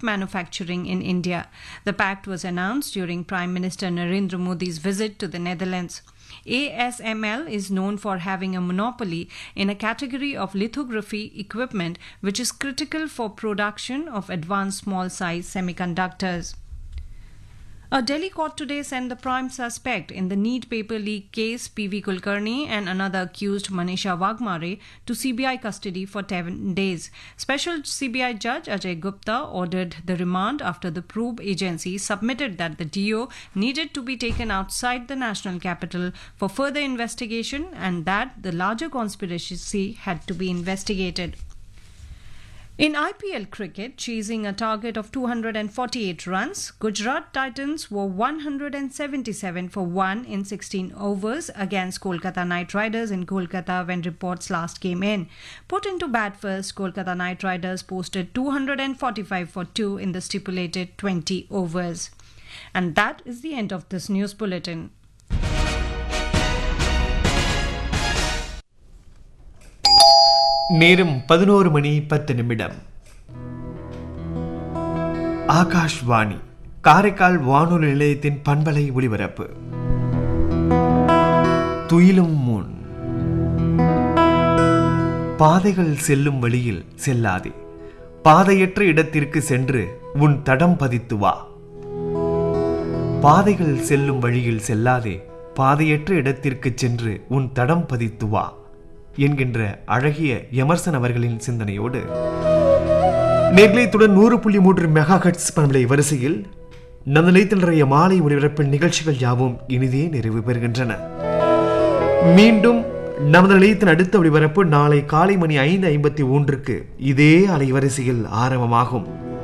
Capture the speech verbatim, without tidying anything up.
manufacturing in India. The pact was announced during Prime Minister Narendra Modi's visit to the Netherlands. A S M L is known for having a monopoly in a category of lithography equipment which is critical for production of advanced small-size semiconductors. A Delhi court today sent the prime suspect in the NEET paper leak case, P V Kulkarni, and another accused, Manisha Wagmare, to C B I custody for ten days. Special C B I Judge Ajay Gupta ordered the remand after the probe agency submitted that the D O needed to be taken outside the national capital for further investigation and that the larger conspiracy had to be investigated. In I P L cricket, chasing a target of two hundred forty-eight runs, Gujarat Titans were one hundred seventy-seven for one in sixteen overs against Kolkata Knight Riders in Kolkata when reports last came in. Put into bat first, Kolkata Knight Riders posted two hundred forty-five for two in the stipulated twenty overs. And that is the end of this news bulletin. நேரம் பதினோரு மணி பத்து நிமிடம். ஆகாஷ்வாணி காரைக்கால் வானொலி நிலையத்தின் பண்பலை ஒலிபரப்பு. துயிலும் முன் பாதைகள் செல்லும் வழியில் செல்லாதே, பாதையற்ற இடத்திற்கு சென்று உன் தடம் பதித்து வா. பாதைகள் செல்லும் வழியில் செல்லாதே, பாதையற்ற இடத்திற்கு சென்று உன் தடம் பதித்து வா என்கின்ற அழகிய எமர்சன் அவர்களின் சிந்தனையோடு நேர்லைத்துடன் நூறு புள்ளி மூன்று மெகா ஹெர்ட்ஸ் பண்பலை வரிசையில் நமது நிலையத்தினுடைய மாலை ஒளிபரப்பின் நிகழ்ச்சிகள் யாவும் இனிதே நிறைவு பெறுகின்றன. மீண்டும் நமது நிலையத்தின் அடுத்த ஒளிபரப்பு நாளை காலை மணி ஐந்து ஐம்பத்தி ஒன்றுக்கு இதே அலைவரிசையில் ஆரம்பமாகும்.